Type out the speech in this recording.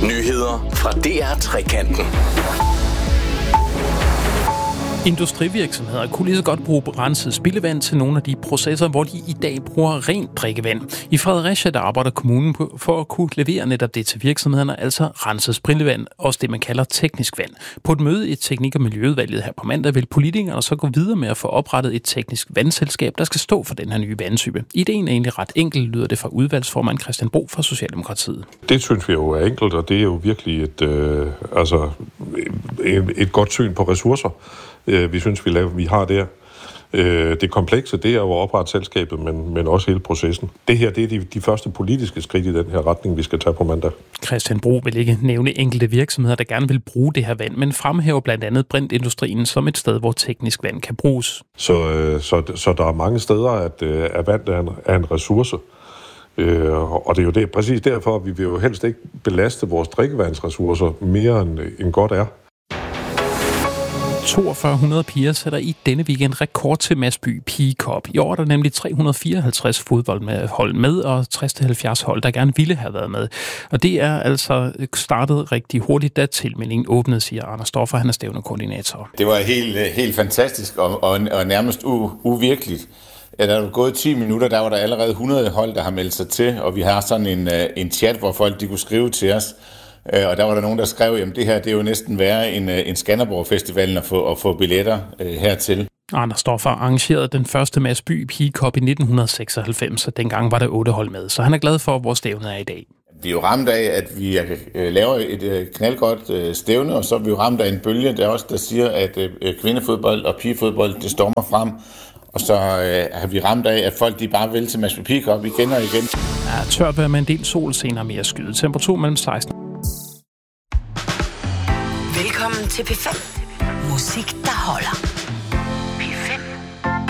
Nyheder fra DR-trekanten. Industrivirksomheder kunne lige så godt bruge renset spildevand til nogle af de processer, hvor de i dag bruger rent drikkevand. I Fredericia der arbejder kommunen for at kunne levere netop det til virksomhederne, altså renset spildevand, også det man kalder teknisk vand. På et møde i Teknik- og Miljøudvalget her på mandag vil politikerne så gå videre med at få oprettet et teknisk vandselskab, der skal stå for den her nye vandtype. Ideen er egentlig ret enkel, lyder det fra udvalgsformand Christian Bro fra Socialdemokratiet. Det synes vi jo er enkelt, og det er jo virkelig et godt syn på ressourcer. Vi synes, vi har der. Det komplekse, det er jo at oprette selskabet, men også hele processen. Det her, det er de første politiske skridt i den her retning, vi skal tage på mandag. Christian Bro vil ikke nævne enkelte virksomheder, der gerne vil bruge det her vand, men fremhæver blandt andet brintindustrien som et sted, hvor teknisk vand kan bruges. Så der er mange steder, at vand er en ressource. Og det er jo præcis derfor, at vi vil jo helst ikke belaste vores drikkevandsressourcer mere end godt er. 4200 piger sætter i denne weekend rekord til Masby Pige Cup. I år er der nemlig 354 fodboldhold med, og 60-70 hold, der gerne ville have været med. Og det er altså startet rigtig hurtigt, da tilmeldingen åbnede, siger Anders Stoffer, han er stævnekoordinator. Det var helt fantastisk og nærmest uvirkeligt. Ja, der er gået 10 minutter, der var der allerede 100 hold, der har meldt sig til, og vi har sådan en chat, hvor folk de kunne skrive til os. Og der var der nogen, der skrev, at det her det er jo næsten værre end Skanderborg-festivalen at få billetter hertil. Anders Stoffer arrangerede den første Masby Pige Cup i 1996, og dengang var der 8 hold med, så han er glad for, hvor stævnet er i dag. Vi er jo ramt af, at vi laver et knaldgodt stævne, og så er vi jo ramt af en bølge, der siger, at kvindefodbold og pigefodbold, det stormer frem. Og så har vi ramt af, at folk de bare vil til Masby Pige Cup igen og igen. Ja, tørt vejr med en del sol, senere mere skyde. Temperatur mellem 16. Velkommen til P5. Musik, der holder.